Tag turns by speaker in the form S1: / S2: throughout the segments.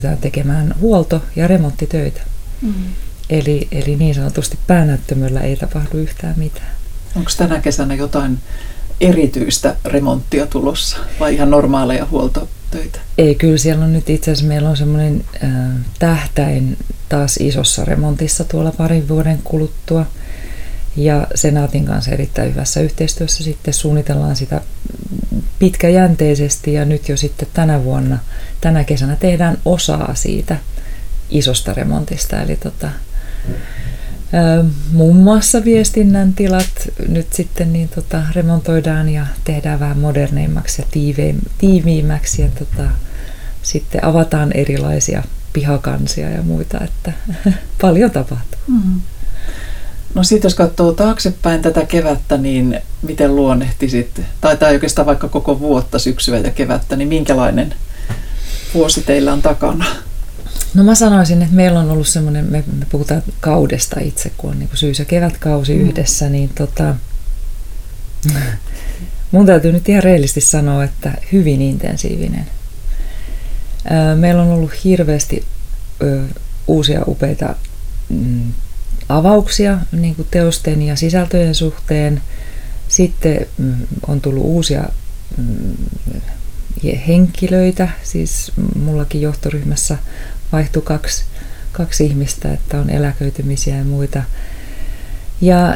S1: tekemään huolto- ja remonttitöitä. Eli niin sanotusti päänäyttämöllä ei tapahdu yhtään mitään.
S2: Onko tänä kesänä jotain erityistä remonttia tulossa vai ihan normaaleja huoltotöitä?
S1: Ei, kyllä siellä on nyt itse asiassa, meillä on semmoinen tähtäin taas isossa remontissa tuolla parin vuoden kuluttua. Ja Senaatin kanssa erittäin hyvässä yhteistyössä sitten suunnitellaan sitä pitkäjänteisesti ja nyt jo sitten tänä kesänä tehdään osaa siitä isosta remontista. Eli muun muassa viestinnän tilat nyt sitten remontoidaan ja tehdään vähän moderneimmaksi ja tiiviimmäksi ja sitten avataan erilaisia pihakansia ja muita, että paljon tapahtuu.
S2: No sitten jos katsoo taaksepäin tätä kevättä, niin miten luonnehtisit, tai oikeastaan vaikka koko vuotta, syksyä ja kevättä, niin minkälainen vuosi teillä on takana?
S1: No mä sanoisin, että meillä on ollut semmoinen, me puhutaan kaudesta itse, kun on niin kuin syys- ja kevätkausi yhdessä, niin mun täytyy nyt ihan reellisesti sanoa, että hyvin intensiivinen. Meillä on ollut hirveästi uusia upeita avauksia niin kuin teosten ja sisältöjen suhteen. Sitten on tullut uusia henkilöitä, siis mullakin johtoryhmässä vaihtui kaksi ihmistä, että on eläköitymisiä ja muita. Ja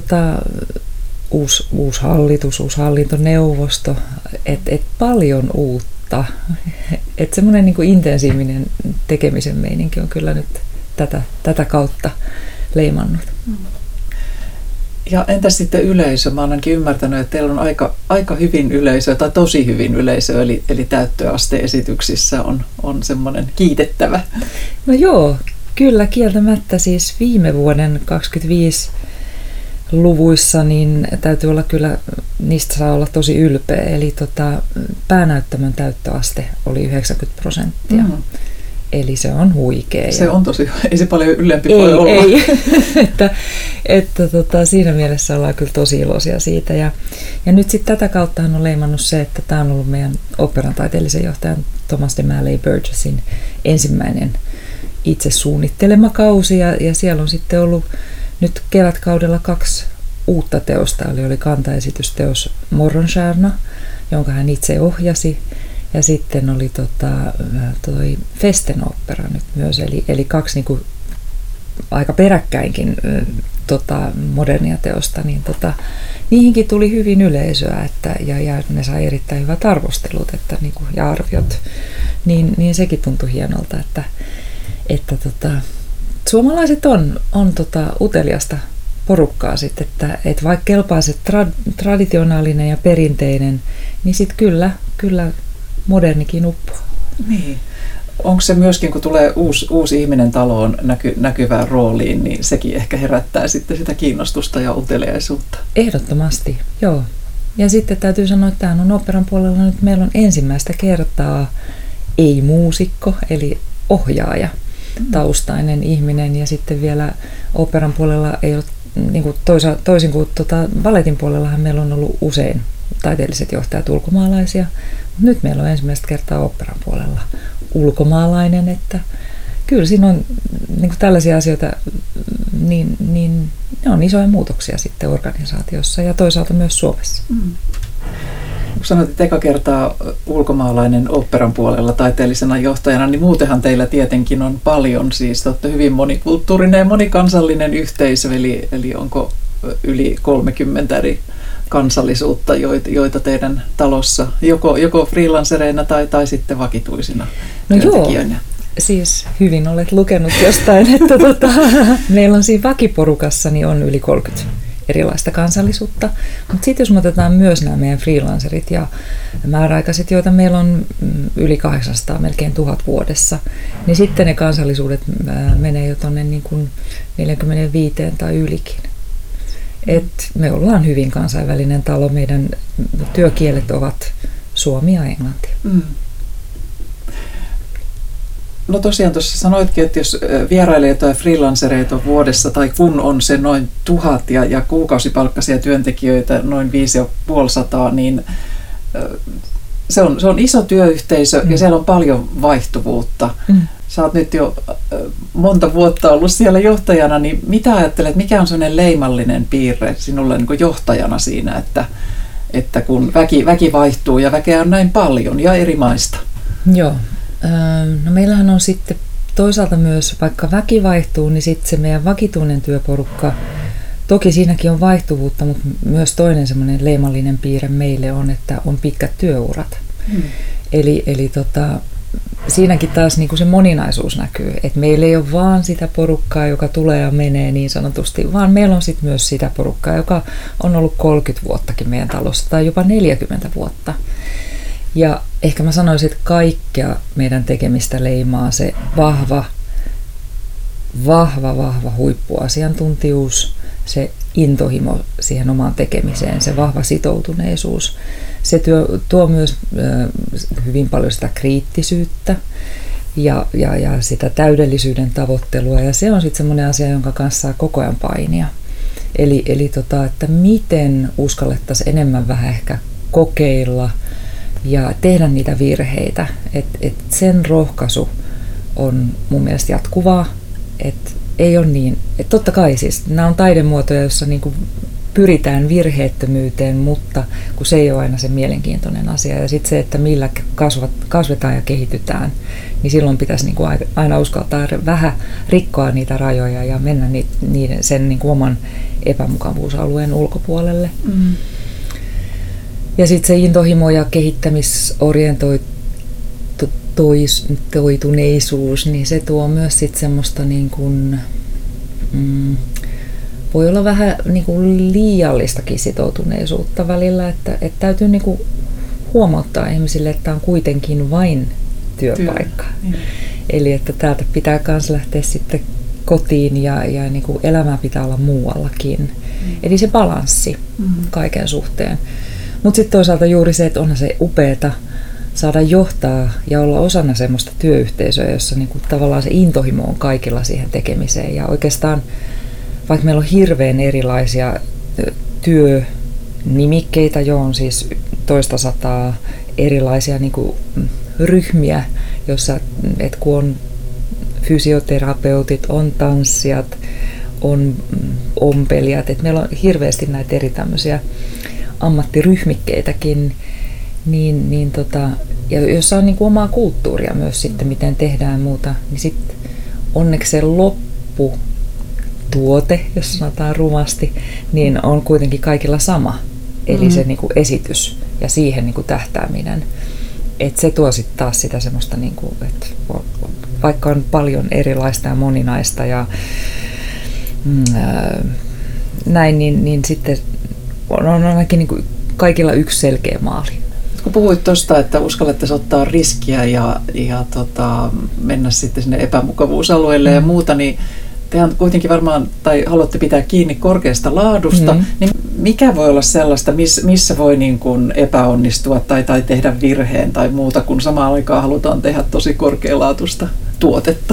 S1: uusi hallitus, uusi hallintoneuvosto, et paljon uutta. Että semmoinen niin kuin intensiivinen tekemisen meininki on kyllä nyt tätä kautta leimannut.
S2: Ja entäs sitten yleisö? Mä oon ainakin ymmärtänyt, että teillä on aika hyvin yleisö, tai tosi hyvin yleisö, eli täyttöaste-esityksissä on semmoinen kiitettävä.
S1: No joo, kyllä kieltämättä siis viime vuoden 25 luvuissa niin täytyy olla kyllä, niistä saa olla tosi ylpeä. Eli päänäyttämön täyttöaste oli 90%. Eli se on huikea.
S2: Se on tosi, ei se paljon ylempi voi olla.
S1: Ei, että siinä mielessä ollaan kyllä tosi iloisia siitä. Ja nyt sitten tätä kautta on leimannut se, että tämä on ollut meidän oopperan taiteellisen johtajan Thomas de Maley Burgessin ensimmäinen itse suunnittelema kausi. Ja siellä on sitten ollut nyt kevätkaudella 2 uutta teosta. Oli kantaesitysteos Morgonstjärna, jonka hän itse ohjasi. Ja sitten oli toi Festen-opera nyt myös, eli 2 niin kuin aika peräkkäinkin modernia teosta, niin niihinkin tuli hyvin yleisöä, ja ne sai erittäin hyvät arvostelut niin kuin, ja arviot, niin sekin tuntui hienolta, että suomalaiset on uteliasta porukkaa sitten, että vaikka kelpaa se traditionaalinen ja perinteinen, niin sitten kyllä modernikin uppoaa.
S2: Niin. Onko se myöskin, kun tulee uusi ihminen taloon näkyvään rooliin, niin sekin ehkä herättää sitten sitä kiinnostusta ja uteliaisuutta?
S1: Ehdottomasti, joo. Ja sitten täytyy sanoa, että tämä on oopperan puolella nyt meillä on ensimmäistä kertaa ei-muusikko, eli ohjaaja, taustainen ihminen. Ja sitten vielä oopperan puolella ei ole, niin kuin toisin kuin balletin puolellahan meillä on ollut usein taiteelliset johtajat ulkomaalaisia. Nyt meillä on ensimmäistä kertaa oopperan puolella ulkomaalainen, että kyllä siinä on niin kuin tällaisia asioita, niin ne on isoja muutoksia sitten organisaatiossa ja toisaalta myös Suomessa.
S2: Kun sanoit, että eka kertaa ulkomaalainen oopperan puolella taiteellisena johtajana, niin muutenhan teillä tietenkin on paljon, siis te olette hyvin monikulttuurinen ja monikansallinen yhteisö, eli onko yli 30 eri kansallisuutta, joita teidän talossa joko freelancereina tai sitten vakituisina työntekijöinä?
S1: Joo, siis hyvin olet lukenut jostain, että meillä on siinä vakiporukassa niin on yli 30 erilaista kansallisuutta, mutta sitten jos me otetaan myös nämä meidän freelancerit ja määräaikaiset, joita meillä on yli 800, melkein 1000 vuodessa, niin sitten ne kansallisuudet menee jo tuonne niin kuin 45 tai ylikin. Et me ollaan hyvin kansainvälinen talo. Meidän työkielet ovat suomi ja englanti.
S2: No tosiaan tuossa sanoitkin, että jos vierailijoita ja freelancereita on vuodessa tai kun on se noin 1000 ja kuukausipalkkaisia työntekijöitä noin 550, niin Se on iso työyhteisö ja siellä on paljon vaihtuvuutta. Sä oot nyt jo monta vuotta ollut siellä johtajana, niin mitä ajattelet, mikä on sellainen leimallinen piirre sinulle niin kuin johtajana siinä, että kun väki vaihtuu ja väkeä on näin paljon ja eri maista?
S1: Joo, no meillähän on sitten toisaalta myös, vaikka väki vaihtuu, niin sitten se meidän vakituinen työporukka, toki siinäkin on vaihtuvuutta, mutta myös toinen semmoinen leimallinen piirre meille on, että on pitkät työurat. Eli siinäkin taas niin kuin se moninaisuus näkyy, että meillä ei ole vaan sitä porukkaa, joka tulee ja menee niin sanotusti, vaan meillä on sitten myös sitä porukkaa, joka on ollut 30 vuottakin meidän talossa tai jopa 40 vuotta. Ja ehkä mä sanoisin, että kaikkea meidän tekemistä leimaa se vahva huippuasiantuntijuus, se intohimo siihen omaan tekemiseen, se vahva sitoutuneisuus. Se tuo myös hyvin paljon sitä kriittisyyttä ja sitä täydellisyyden tavoittelua, ja se on sitten semmoinen asia, jonka kanssa saa koko ajan painia. Eli että miten uskallettaisiin enemmän vähän ehkä kokeilla ja tehdä niitä virheitä. Et sen rohkaisu on mun mielestä jatkuvaa, että ei ole niin, että totta kai siis nämä on taidemuotoja, joissa niinku pyritään virheettömyyteen, mutta kun se ei ole aina se mielenkiintoinen asia. Ja sitten se, että millä kasvetaan ja kehitytään, niin silloin pitäisi niinku aina uskaltaa vähän rikkoa niitä rajoja ja mennä sen niinku oman epämukavuusalueen ulkopuolelle. Ja sitten se intohimo ja kehittämisorientoituneisuus, niin se tuo myös sitten semmoista niin kuin, voi olla vähän niin kuin liiallistakin sitoutuneisuutta välillä, että täytyy niin kuin huomauttaa ihmisille, että on kuitenkin vain työpaikka. Eli että täältä pitää myös lähteä sitten kotiin ja niin kuin elämää pitää olla muuallakin. Eli se balanssi kaiken suhteen. Mutta sitten toisaalta juuri se, että onhan se upeata saada johtaa ja olla osana semmoista työyhteisöä, jossa niinku tavallaan se intohimo on kaikilla siihen tekemiseen. Ja oikeastaan, vaikka meillä on hirveän erilaisia työnimikkeitä, jo on siis toista sataa erilaisia niinku ryhmiä, jossa kun on fysioterapeutit, on tanssijat, on ompelijat, että meillä on hirveästi näitä eri tämmöisiä ammattiryhmikkeitäkin, ja jossa on niin kuin omaa kulttuuria myös sitten, miten tehdään muuta, niin sitten onneksi se lopputuote, jos sanotaan rumasti, niin on kuitenkin kaikilla sama. Eli se niin kuin esitys ja siihen niin kuin tähtääminen. Että se tuo sitten taas sitä semmoista, niin kuin, että vaikka on paljon erilaista ja moninaista ja näin, niin sitten on ainakin niin kuin kaikilla yksi selkeä maali.
S2: Kun puhuit tuosta, että uskallettaisiin ottaa riskiä ja mennä sitten sinne epämukavuusalueelle ja muuta, niin tehän kuitenkin varmaan, tai haluatte pitää kiinni korkeasta laadusta, niin mikä voi olla sellaista, missä voi niin kuin epäonnistua tai tehdä virheen tai muuta, kun samaan aikaan halutaan tehdä tosi korkealaatuista tuotetta?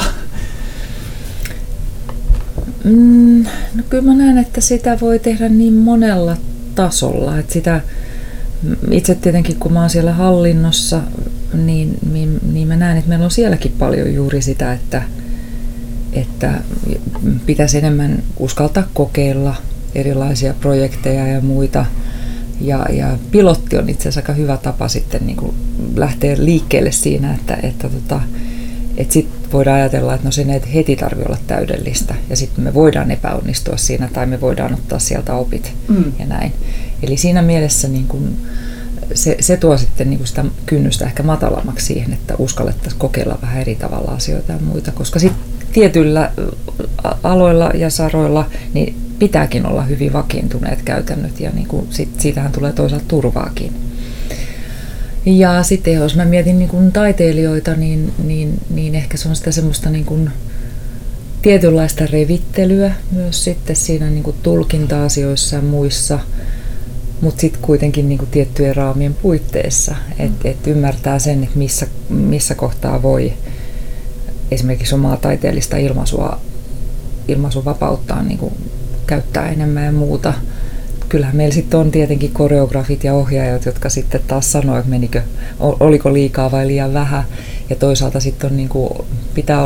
S1: No kyllä mä näen, että sitä voi tehdä niin monella tasolla, että sitä itse tietenkin, kun mä oon siellä hallinnossa, niin mä näen, että meillä on sielläkin paljon juuri sitä, että pitäisi enemmän uskaltaa kokeilla erilaisia projekteja ja muita. Ja pilotti on itse asiassa aika hyvä tapa sitten niin kuin lähteä liikkeelle siinä, että sitten voidaan ajatella, että no sen ei heti tarvitse olla täydellistä ja sitten me voidaan epäonnistua siinä tai me voidaan ottaa sieltä opit ja näin. Eli siinä mielessä niin kun se tuo sitten niin kun sitä kynnystä ehkä matalammaksi siihen, että uskallettaisiin kokeilla vähän eri tavalla asioita ja muita, koska sitten tietyillä aloilla ja saroilla niin pitääkin olla hyvin vakiintuneet käytännöt ja niin kun siitähän tulee toisaalta turvaakin. Ja sitten jos mä mietin niin kun taiteilijoita, niin ehkä se on sitä semmoista niin kun tietynlaista revittelyä myös sitten siinä niin kun tulkinta-asioissa ja muissa, mutta sitten kuitenkin niin kun tiettyjen raamien puitteissa, että ymmärtää sen, että missä kohtaa voi esimerkiksi omaa taiteellista ilmaisuvapauttaan niin kun käyttää enemmän ja muuta. kyllähän meillä sitten on tietenkin koreografit ja ohjaajat, jotka sitten taas sanoo, että oliko liikaa vai liian vähän. Ja toisaalta sitten on pitää